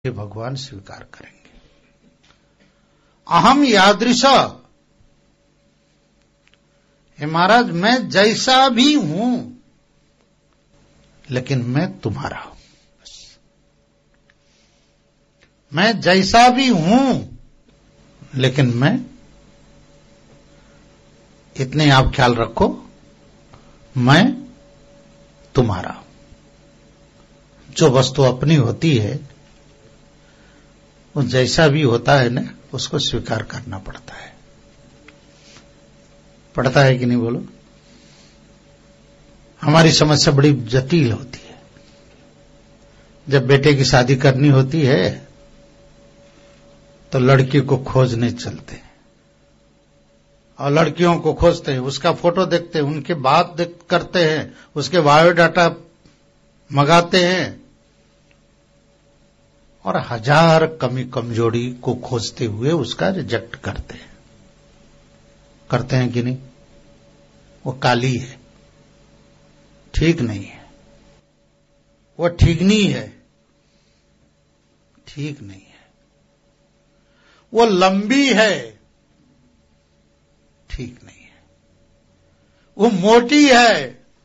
ये भगवान स्वीकार करेंगे। अहम यादृश, हे महाराज मैं जैसा भी हूं लेकिन मैं तुम्हारा हूं। मैं जैसा भी हूं लेकिन मैं, इतने आप ख्याल रखो, मैं तुम्हारा हूं। जो वस्तु अपनी होती है वो जैसा भी होता है ना, उसको स्वीकार करना पड़ता है। पड़ता है कि नहीं बोलो? हमारी समस्या बड़ी जटिल होती है। जब बेटे की शादी करनी होती है तो लड़की को खोजने चलते हैं और लड़कियों को खोजते हैं, उसका फोटो देखते हैं, उनके बात करते हैं, उसके बायोडाटा मंगाते हैं और हजार कमी कमजोरी को खोजते हुए उसका रिजेक्ट करते हैं। करते हैं कि नहीं? वो काली है, ठीक नहीं है, वो ठीकनी है, ठीक नहीं है, वो लंबी है, ठीक नहीं है, वो मोटी है,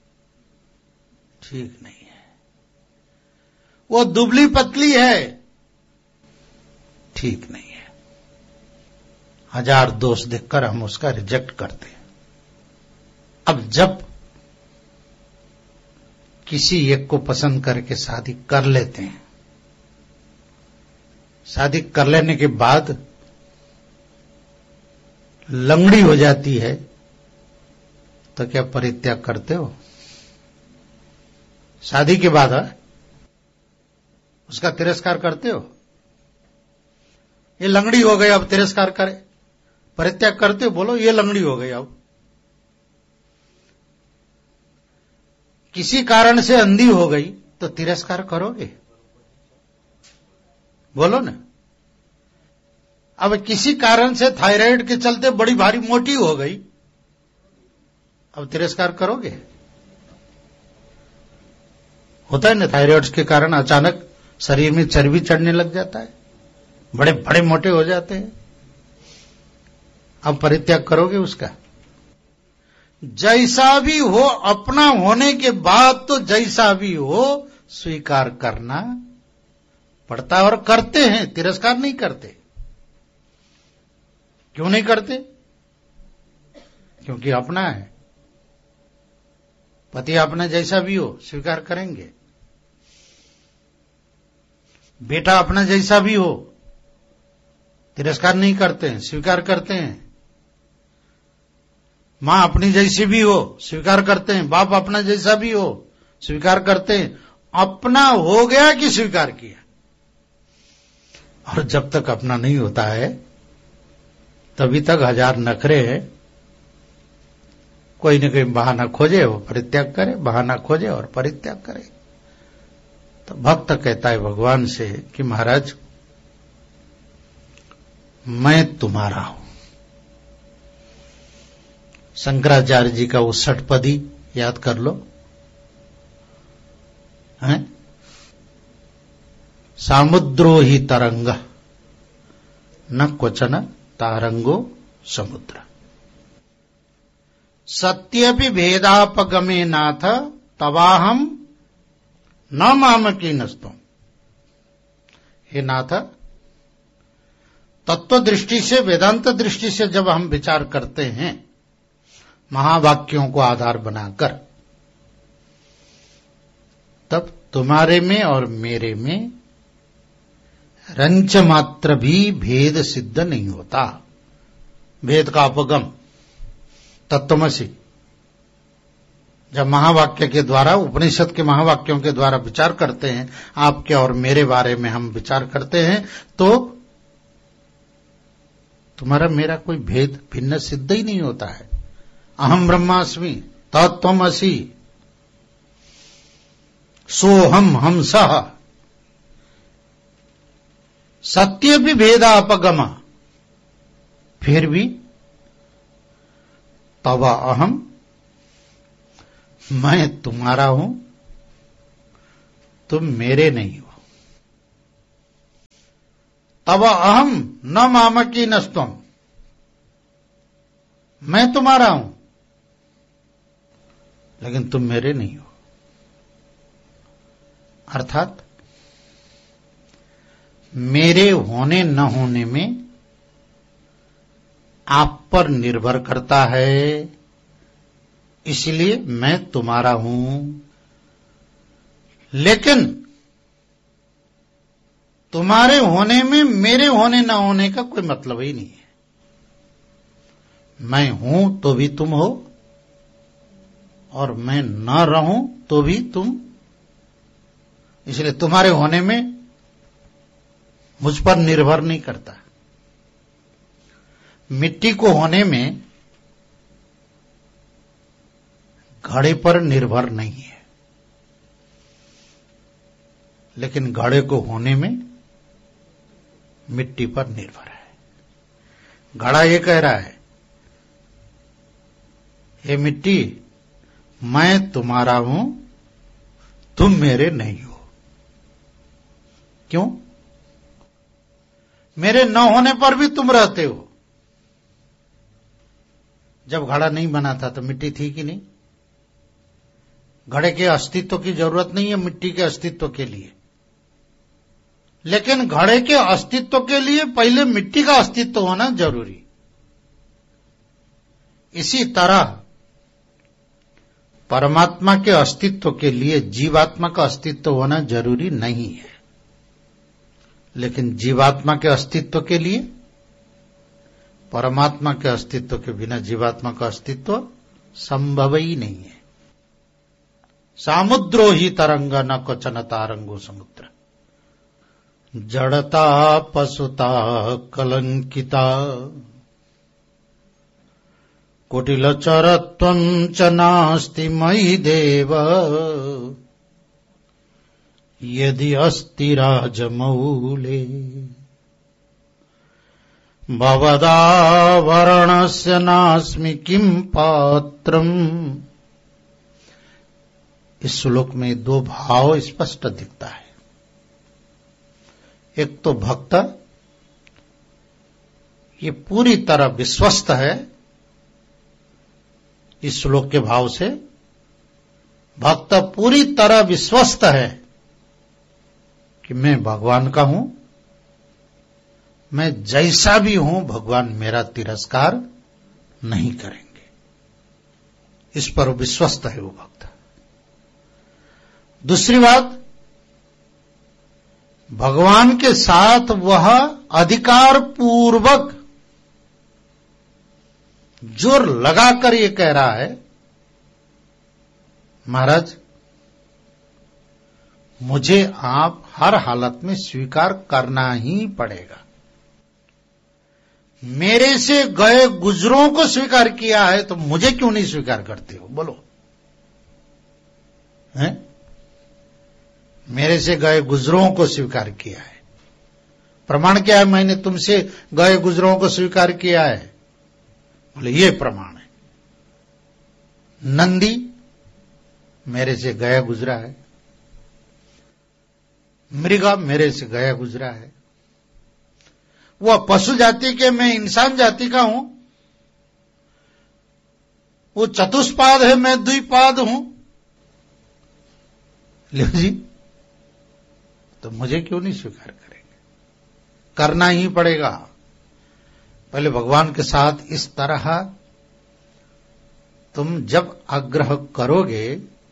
ठीक नहीं है, वो दुबली पतली है, ठीक नहीं है। हजार दोष देखकर हम उसका रिजेक्ट करते हैं। अब जब किसी एक को पसंद करके शादी कर लेते हैं, शादी कर लेने के बाद लंगड़ी हो जाती है तो क्या परित्याग करते हो? शादी के बाद उसका तिरस्कार करते हो? ये लंगड़ी हो गई, अब तिरस्कार करे, परित्याग करते हो? बोलो, ये लंगड़ी हो गई, अब किसी कारण से अंधी हो गई तो तिरस्कार करोगे? बोलो ना। अब किसी कारण से थायराइड के चलते बड़ी भारी मोटी हो गई, अब तिरस्कार करोगे? होता है ना, थायराइड के कारण अचानक शरीर में चर्बी चढ़ने लग जाता है, बड़े बड़े मोटे हो जाते हैं, अब परित्याग करोगे उसका? जैसा भी हो, अपना होने के बाद तो जैसा भी हो स्वीकार करना पड़ता है, और करते हैं, तिरस्कार नहीं करते। क्यों नहीं करते? क्योंकि अपना है। पति अपना जैसा भी हो स्वीकार करेंगे, बेटा अपना जैसा भी हो तिरस्कार नहीं करते हैं, स्वीकार करते हैं। मां अपनी जैसी भी हो स्वीकार करते हैं, बाप अपना जैसा भी हो स्वीकार करते हैं। अपना हो गया कि स्वीकार किया। और जब तक अपना नहीं होता है तभी तक हजार नखरे हैं। कोई न कोई बहाना खोजे वो परित्याग करे, बहाना खोजे और परित्याग करे। तो भक्त कहता है भगवान से कि महाराज मैं तुम्हारा हूं। शंकराचार्य जी का वो षटपदी याद कर लो, हैं? सामुद्रो ही तरंग न क्वचन तारंगो समुद्र, सत्यपि भेदापगमे नाथ तवाहम न मामकी नस्तुम। हे नाथ, तत्व दृष्टि से, वेदांत दृष्टि से जब हम विचार करते हैं महावाक्यों को आधार बनाकर, तब तुम्हारे में और मेरे में रंच मात्र भी भेद सिद्ध नहीं होता। भेद का अपगम तत्वमसि, जब महावाक्य के द्वारा, उपनिषद के महावाक्यों के द्वारा विचार करते हैं, आपके और मेरे बारे में हम विचार करते हैं, तो तुम्हारा मेरा कोई भेद भिन्न सिद्ध ही नहीं होता है। अहम ब्रह्मास्मि तत्त्वमसि सोहम हंसः, सत्य भी भेदापगम, फिर भी तव अहम, मैं तुम्हारा हूं, तुम मेरे नहीं हो। तब अहम न मामकी नस्तम, मैं तुम्हारा हूं लेकिन तुम मेरे नहीं हो। अर्थात मेरे होने न होने में आप पर निर्भर करता है, इसलिए मैं तुम्हारा हूं। लेकिन तुम्हारे होने में मेरे होने न होने का कोई मतलब ही नहीं है। मैं हूं तो भी तुम हो और मैं न रहूं तो भी तुम, इसलिए तुम्हारे होने में मुझ पर निर्भर नहीं करता। मिट्टी को होने में घड़े पर निर्भर नहीं है, लेकिन घड़े को होने में मिट्टी पर निर्भर है। घड़ा ये कह रहा है, हे मिट्टी, मैं तुम्हारा हूं, तुम मेरे नहीं हो। क्यों? मेरे न होने पर भी तुम रहते हो। जब घड़ा नहीं बना था तो मिट्टी थी कि नहीं? घड़े के अस्तित्व की जरूरत नहीं है मिट्टी के अस्तित्व के लिए, लेकिन घड़े के अस्तित्व के लिए पहले मिट्टी का अस्तित्व होना जरूरी। इसी तरह परमात्मा के अस्तित्व के लिए जीवात्मा का अस्तित्व होना जरूरी नहीं है, लेकिन जीवात्मा के अस्तित्व के लिए परमात्मा के अस्तित्व के बिना जीवात्मा का अस्तित्व संभव ही नहीं है। सामुद्रो ही तरंग न क्वचन तारंगो समुद्र, जड़ता पशुता कलंकिता, कुटिलचरत्वं च नास्ति मयि देव, यदि अस्ति राजमौले। भवदावरणस्य नास्मि किं पात्रम्। इस श्लोक में दो भाव स्पष्ट दिखता है। एक तो भक्त ये पूरी तरह विश्वस्त है, इस श्लोक के भाव से भक्त पूरी तरह विश्वस्त है कि मैं भगवान का हूं, मैं जैसा भी हूं भगवान मेरा तिरस्कार नहीं करेंगे। इस पर विश्वस्त है वो भक्त। दूसरी बात, भगवान के साथ वह अधिकार पूर्वक जोर लगाकर ये कह रहा है, महाराज मुझे आप हर हालत में स्वीकार करना ही पड़ेगा। मेरे से गए गुजरों को स्वीकार किया है तो मुझे क्यों नहीं स्वीकार करते हो? बोलो हैं? मेरे से गए गुजरों को स्वीकार किया है, प्रमाण क्या है? मैंने तुमसे गए गुजरों को स्वीकार किया है। बोले ये प्रमाण है। नंदी मेरे से गया गुजरा है, मृगा मेरे से गया गुजरा है। वह पशु जाति के, मैं इंसान जाति का हूं। वो चतुष्पाद है, मैं द्विपाद हूं। लो जी, तो मुझे क्यों नहीं स्वीकार करेंगे? करना ही पड़ेगा। पहले भगवान के साथ इस तरह तुम जब आग्रह करोगे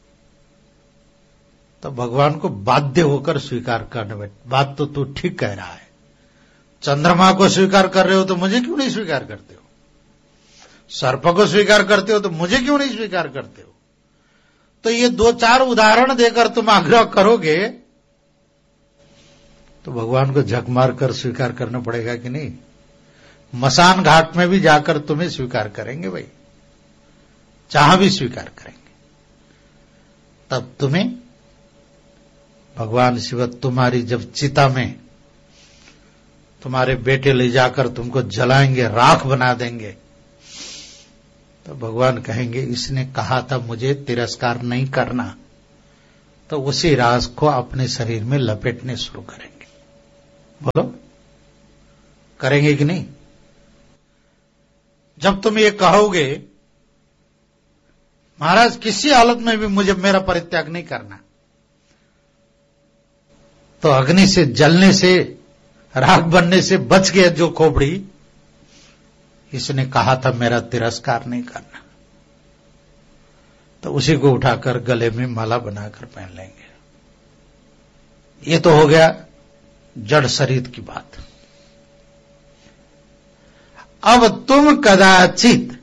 तो भगवान को बाध्य होकर स्वीकार करने बैठ। बात तो तू ठीक कह रहा है, चंद्रमा को स्वीकार कर रहे हो तो मुझे क्यों नहीं स्वीकार करते हो? सर्प को स्वीकार करते हो तो मुझे क्यों नहीं स्वीकार करते हो? तो ये दो चार उदाहरण देकर तुम आग्रह करोगे तो भगवान को झक मार कर स्वीकार करना पड़ेगा कि नहीं? मसान घाट में भी जाकर तुम्हें स्वीकार करेंगे भाई, जहां भी स्वीकार करेंगे। तब तुम्हें भगवान शिव तुम्हारी जब चिता में तुम्हारे बेटे ले जाकर तुमको जलाएंगे, राख बना देंगे, तो भगवान कहेंगे इसने कहा था मुझे तिरस्कार नहीं करना, तो उसी राख को अपने शरीर में लपेटने शुरू करेंगे। बोलो करेंगे कि नहीं? जब तुम ये कहोगे महाराज किसी हालत में भी मुझे मेरा परित्याग नहीं करना, तो अग्नि से जलने से, राख बनने से बच गया जो खोपड़ी, इसने कहा था मेरा तिरस्कार नहीं करना, तो उसी को उठाकर गले में माला बनाकर पहन लेंगे। ये तो हो गया जड़ शरीर की बात। अब तुम कदाचित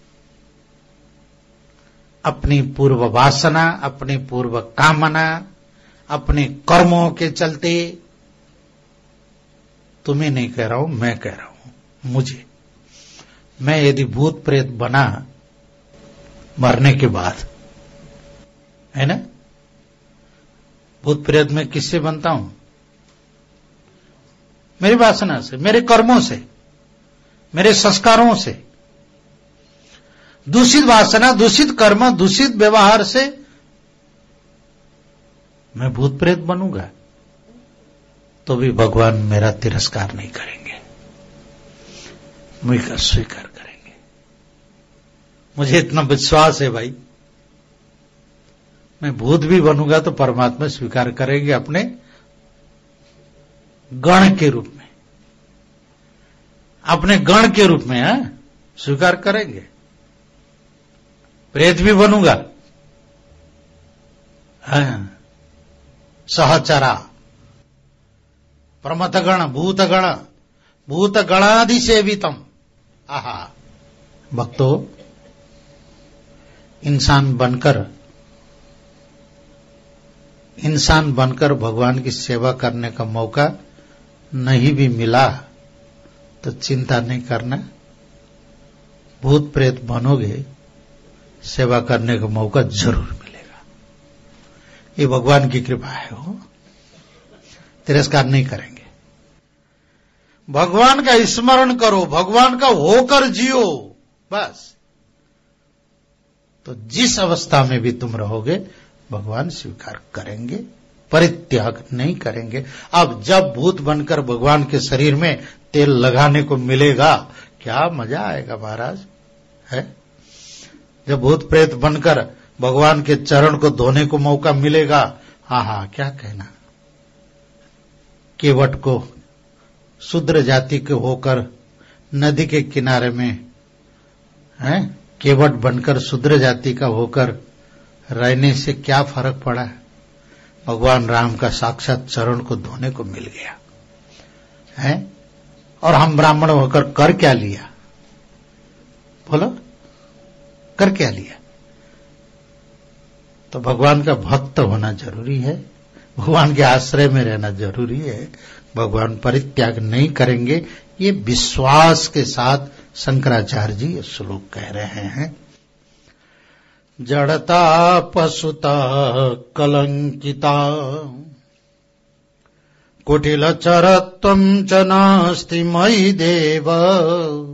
अपनी पूर्व वासना, अपनी पूर्व कामना, अपने कर्मों के चलते, तुम्हें नहीं कह रहा हूं, मैं कह रहा हूं, मुझे, मैं यदि भूत प्रेत बना मरने के बाद, है ना, भूत प्रेत में किससे बनता हूं? मेरी वासना से, मेरे कर्मों से, मेरे संस्कारों से। दूषित वासना, दूषित कर्म, दूषित व्यवहार से मैं भूत प्रेत बनूंगा तो भी भगवान मेरा तिरस्कार नहीं करेंगे, मुझे स्वीकार करेंगे। मुझे इतना विश्वास है भाई, मैं भूत भी बनूंगा तो परमात्मा स्वीकार करेंगे अपने गण के रूप में, अपने गण के रूप में स्वीकार करेंगे। प्रेत भी बनूंगा, सहचरा, प्रमथगण, भूतगण, भूतगणादिसेवितम। आहा भक्तों, इंसान बनकर भगवान की सेवा करने का मौका नहीं भी मिला तो चिंता नहीं करना, भूत प्रेत बनोगे, सेवा करने का मौका जरूर मिलेगा। ये भगवान की कृपा है, हो तिरस्कार नहीं करेंगे। भगवान का स्मरण करो, भगवान का होकर जियो, बस। तो जिस अवस्था में भी तुम रहोगे भगवान स्वीकार करेंगे, परित्याग नहीं करेंगे। अब जब भूत बनकर भगवान के शरीर में तेल लगाने को मिलेगा, क्या मजा आएगा महाराज, है? जब भूत प्रेत बनकर भगवान के चरण को धोने को मौका मिलेगा, हा क्या कहना। केवट को शूद्र जाति के होकर नदी के किनारे में है, केवट बनकर शूद्र जाति का होकर रहने से क्या फर्क पड़ा? भगवान राम का साक्षात चरण को धोने को मिल गया है। और हम ब्राह्मण होकर कर क्या लिया? बोलो, कर क्या लिया? तो भगवान का भक्त होना जरूरी है, भगवान के आश्रय में रहना जरूरी है। भगवान परित्याग नहीं करेंगे, ये विश्वास के साथ शंकराचार्य जी ये श्लोक कह रहे हैं। जड़ता पशुता कलंकिता कुटिल चरत्वं च नास्ति मयि देव